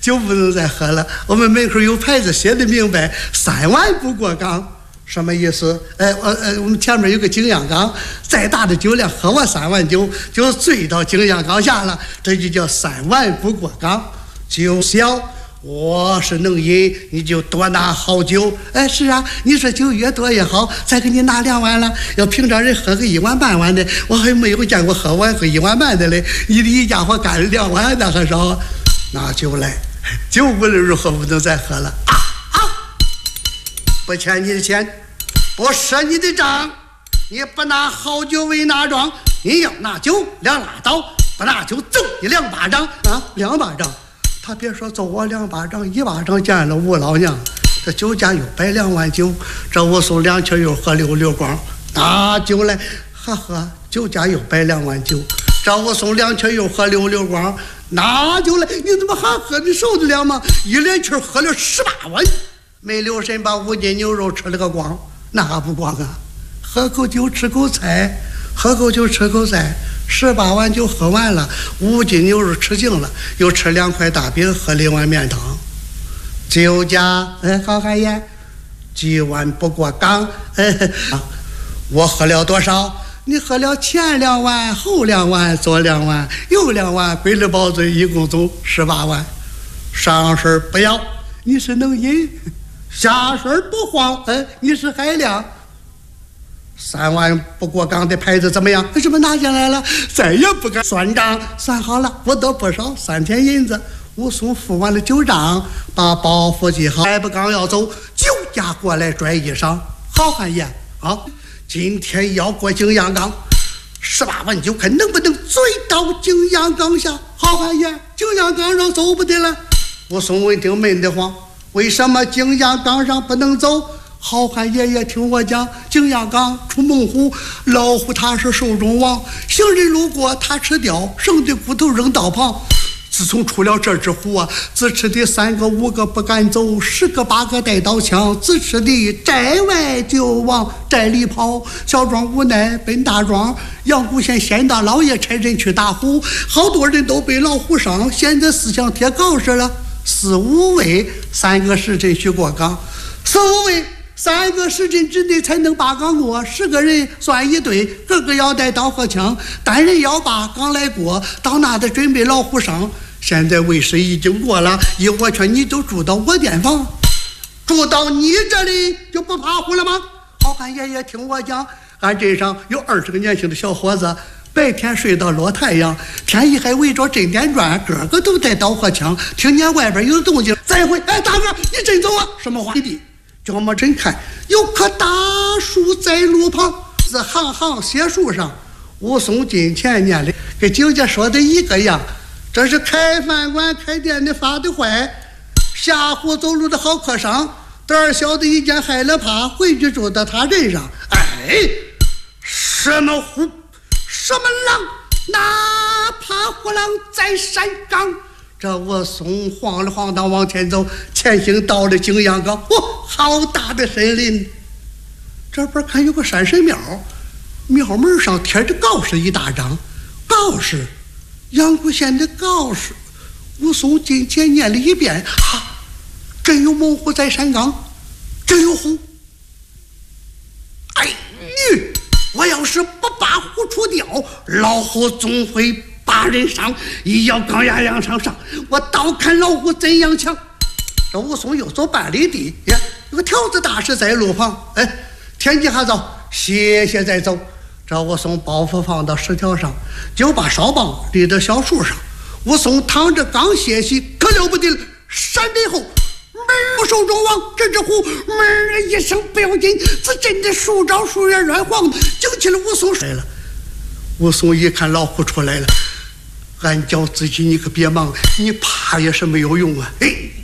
酒不能再喝了。我们门口有牌子写的明白，3碗不过岗。什么意思？我们前面有个景阳冈，再大的酒量喝完3碗酒就醉到景阳冈下了，这就叫3碗不过岗。酒小，我是能饮，你就多拿好酒。是啊，你说酒越多越好，再给你拿2碗了。要平常人喝个1碗半碗的，我还没有见过喝完个1碗半的嘞。你的一家伙干2碗那还少，拿酒来，酒无论如何不能再喝了。不欠你的钱，不赊你的账，你不拿好酒为拿庄，你要拿酒2拉倒，不拿酒揍你2巴掌啊！2巴掌，他别说揍我2巴掌，1巴掌见了吴老娘。这酒家又摆2碗酒，这武松2气又喝溜光，拿酒来，喝，酒家又摆2碗酒，这武松2气又喝溜光，拿酒来，你怎么还喝？你受得了吗？一连气喝了18碗。没留神把5斤牛肉吃了个光，那还不光啊！喝口酒吃口菜，喝口酒吃口菜，18碗酒喝完了，5斤牛肉吃净了，又吃2块大饼，喝1碗面汤。酒家，好汉爷，几碗不过岗。我喝了多少？你喝了前2碗，后2碗，左2碗，右2碗，归了包嘴，一共总18碗。上身不要，你是能饮。下身不慌，你是海量。3碗不过岗的牌子怎么样？什么拿下来了？再也不敢算账。算好了，我得不少3天银子。武松付完了酒账，把包袱系好，还不刚要走，酒家过来拽衣裳。好汉爷啊，今天要过景阳冈，18碗酒，看能不能醉到景阳冈下。好汉爷，景阳冈上走不得了。武松闻听闷得慌。为什么景阳冈上不能走？好汉爷爷听我讲，景阳冈出猛虎，老虎他是兽中王，行人路过他吃掉，剩的骨头扔道旁。自从出了这只虎啊，自吃的3个5个不敢走，10个8个带刀枪，自吃的寨外就往寨里跑，小庄无奈奔大庄，阳谷县县大老爷差人去打虎，好多人都被老虎伤，现在思想贴告示了。4、5位3个时辰需过岗，4、5位3个时辰之内才能把岗过，10个人算一队，个个要带刀和枪，单人要把岗来过，到那的准备老虎伤。现在卫士已经过了，依我劝你就住到我店房，住到你这里就不怕虎了吗？好汉爷爷听我讲，俺镇上有20个年轻的小伙子，白天睡到落太阳，天一还围着镇店转，个个都带刀和枪，听见外边有动静，再会，大哥，你真走啊？什么话？叫么真看，有棵大树在路旁，是行行写树上。武松近前念的，跟景家说的一个样。这是开饭馆开店的发的坏，下户走路的好客商，胆小的一见害了怕，回去住到他镇上。什么虎什么狼，哪怕虎狼在山岗。这武松晃了晃荡往前走，前行到了景阳冈。好大的森林！这边看有个山神庙，庙门上贴着告示一大张，告示阳谷县的告示。武松近前念了一遍，真有猛虎在山岗，真有虎！我要是不把虎除掉，老虎总会把人伤。一要钢牙杨上上，我倒看老虎怎样强。这武松又走半里地，有个条子大石在路旁。天气还早，歇歇再走。这武松包袱放到石条上，就把哨棒立到小树上。武松躺着刚歇息，可了不得了，闪电后门手中王，这只虎门一声不要紧，自震的树招树叶乱晃，惊起了武松来了。武松一看老虎出来了，俺叫自己你可别忙，你怕也是没有用啊！